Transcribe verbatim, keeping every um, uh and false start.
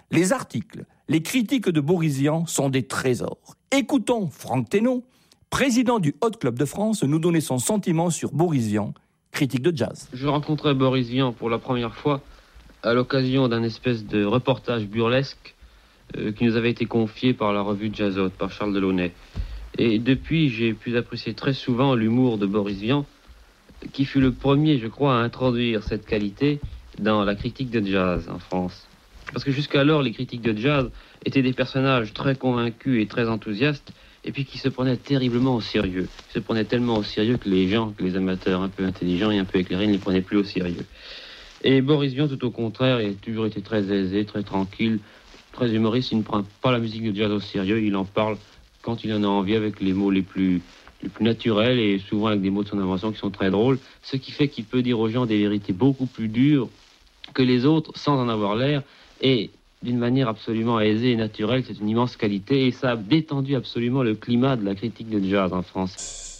Les articles, les critiques de Boris Vian sont des trésors. Écoutons Franck Thénault, président du Hot Club de France, nous donner son sentiment sur Boris Vian, critique de jazz. Je rencontrais Boris Vian pour la première fois à l'occasion d'un espèce de reportage burlesque euh, qui nous avait été confié par la revue Jazzot, par Charles Delaunay. Et depuis, j'ai pu apprécier très souvent l'humour de Boris Vian, qui fut le premier, je crois, à introduire cette qualité dans la critique de jazz en France. Parce que jusqu'alors, les critiques de jazz étaient des personnages très convaincus et très enthousiastes, et puis qui se prenaient terriblement au sérieux. Ils se prenaient tellement au sérieux que les gens, que les amateurs un peu intelligents et un peu éclairés ne les prenaient plus au sérieux. Et Boris Vian, tout au contraire, il a toujours été très aisé, très tranquille, très humoriste. Il ne prend pas la musique de jazz au sérieux, il en parle quand il en a envie avec les mots les plus, les plus naturels et souvent avec des mots de son invention qui sont très drôles, ce qui fait qu'il peut dire aux gens des vérités beaucoup plus dures que les autres sans en avoir l'air et d'une manière absolument aisée et naturelle. C'est une immense qualité et ça a détendu absolument le climat de la critique de jazz en France.